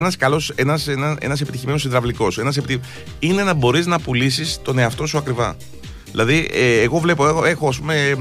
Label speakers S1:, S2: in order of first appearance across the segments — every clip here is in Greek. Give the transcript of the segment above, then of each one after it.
S1: ένας επιτυχημένος υδραυλικός. Είναι να μπορείς να πουλήσεις τον εαυτό σου ακριβά. Δηλαδή, εγώ βλέπω, έχω ας πούμε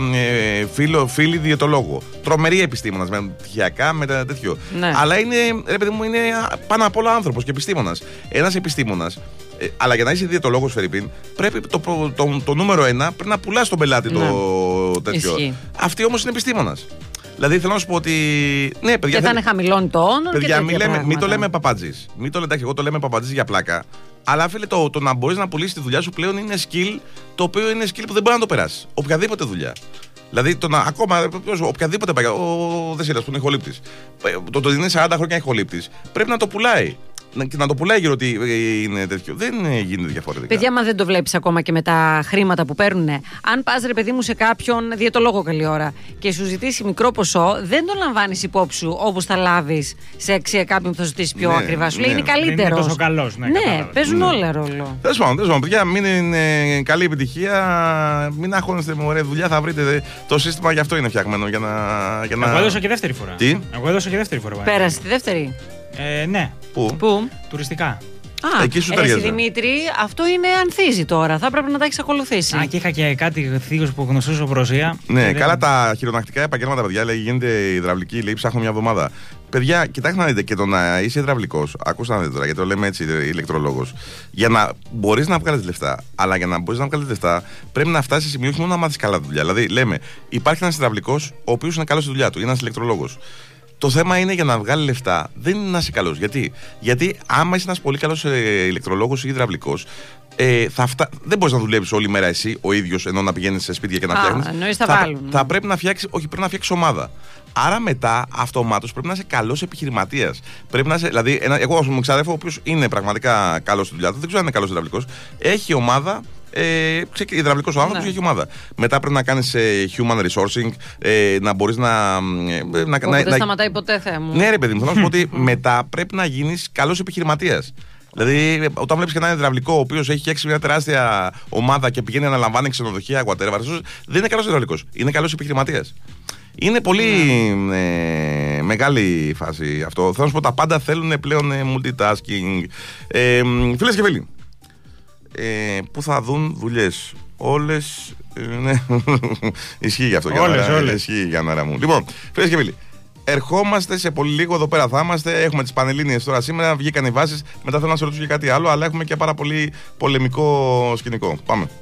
S1: φίλη διαιτολόγο. Τρομερή επιστήμονας, με πτυχιακά, με τέτοιο. Ναι. Αλλά είναι, ρε παιδί μου, είναι πάνω απ' όλα άνθρωπος και επιστήμονας. Ένας επιστήμονας, αλλά για να είσαι διαιτολόγος, Φερρυπίν, πρέπει το νούμερο ένα πρέπει να πουλάς τον πελάτη το τέτοιο. Ισχύει. Αυτή όμως είναι επιστήμονας. Δηλαδή θέλω να σου πω ότι. Ναι, παιδιά.
S2: Και θα είναι χαμηλών τόνων.
S1: Παιδιά, μην το λέμε παπατζής. Εντάξει, εγώ το λέμε παπατζής για πλάκα. Αλλά φίλε, το να μπορείς να πουλήσεις τη δουλειά σου πλέον είναι skill, το οποίο είναι skill που δεν μπορεί να το περάσει. Οποιαδήποτε δουλειά. Δηλαδή, ακόμα οποιαδήποτε παγιά. Ο Δεσίλας που είναι ηχολήπτης. Το είναι 40 χρόνια ηχολήπτης. Πρέπει να το πουλάει. Και να το πουλάει γύρω ότι είναι τέτοιο. Δεν γίνεται διαφορετικά.
S2: Παιδιά, μα δεν το βλέπεις ακόμα και με τα χρήματα που παίρνουν. Αν πας, ρε παιδί μου, σε κάποιον διαιτολόγο καλή ώρα και σου ζητήσει μικρό ποσό, δεν το λαμβάνεις υπόψη σου όπως θα λάβεις σε αξία κάποιον που θα ζητήσει πιο ακριβά. Σου λέει είναι καλύτερος.
S3: Είναι τόσο καλός.
S2: Ναι, παίζουν όλα ρόλο.
S1: Τέλος πάντων, παιδιά, μην είναι καλή επιτυχία. Μην αγχώνεστε με ωραία δουλειά. Θα βρείτε το σύστημα, γι' αυτό είναι φτιαγμένο.
S3: Εγώ έδωσα και δεύτερη φορά.
S1: Τι?
S3: Εγώ έδωσα και δεύτερη φορά.
S2: Πέρασε τη δεύτερη.
S3: Ναι.
S2: Πού?
S3: Τουριστικά.
S1: Εκεί σου ταιριάζει.
S2: Δημήτρη, αυτό είναι ανθίζει τώρα. Θα πρέπει να τα έχεις ακολουθήσει.
S3: Και είχα και κάτι θείος που γνωστούσε οπροσία.
S1: Ναι, καλά τα χειρονακτικά επαγγέλματα, παιδιά. Λέει, γίνεται υδραυλική, λέει, ψάχνω μια εβδομάδα. Παιδιά, κοιτάξτε να δείτε, και το να είσαι υδραυλικός, ακούστε να δείτε τώρα, γιατί το λέμε έτσι, ηλεκτρολόγος. Για να μπορείς να βγάλεις λεφτά, αλλά για να μπορείς να βγάλεις λεφτά, πρέπει να φτάσεις σε σημείο όχι μόνο να μάθεις καλά τη δουλειά. Δηλαδή, λέμε, υπάρχει ένας υδραυλικός, ο οποίος είναι καλός στη δουλειά του, είναι ένας ηλεκτρολόγος. Το θέμα είναι για να βγάλει λεφτά, δεν είναι να είσαι καλός. Γιατί άμα είσαι ένας πολύ καλός ηλεκτρολόγος ή υδραυλικός, δεν μπορείς να δουλεύεις όλη μέρα εσύ ο ίδιος, ενώ να πηγαίνεις σε σπίτια και να φτιάχνεις. Θα πρέπει να φτιάξεις, πρέπει να φτιάξεις ομάδα. Άρα μετά αυτομάτως πρέπει να είσαι καλός επιχειρηματίας. Πρέπει να είσαι, δηλαδή, εγώ ας πούμε ξαδέρφω, ο οποίος είναι πραγματικά καλός στη δουλειά του, δεν ξέρω αν είναι καλός υδραυλικός, έχει ομάδα. Υδραυλικός ο άνθρωπος έχει ομάδα. Μετά πρέπει να κάνεις human resourcing, να μπορείς να.
S2: Δεν σταματάει ποτέ, Θεέ μου.
S1: Ναι, ρε παιδί μου, θέλω να σου πω ότι μετά πρέπει να γίνεις καλός επιχειρηματίας. Δηλαδή, όταν βλέπεις και έναν υδραυλικό ο οποίος έχει φτιάξει μια τεράστια ομάδα και πηγαίνει να αναλαμβάνει ξενοδοχεία, whatever, δεν είναι καλός υδραυλικός. Είναι καλός επιχειρηματίας. Είναι πολύ μεγάλη φάση αυτό. Θέλω να σου πω, τα πάντα θέλουν πλέον multitasking. Φίλες και φίλοι. Που θα δουν δουλειές. Όλες. Ναι. Ισχύει γι' αυτό.
S3: Όλες.
S1: Ισχύει για να μου. Λοιπόν, φίλες και φίλοι, ερχόμαστε σε πολύ λίγο. Εδώ πέρα θα είμαστε. Έχουμε τις Πανελλήνιες τώρα σήμερα. Βγήκαν οι βάσεις. Μετά θέλω να σε ρωτήσω και κάτι άλλο. Αλλά έχουμε και πάρα πολύ πολεμικό σκηνικό. Πάμε.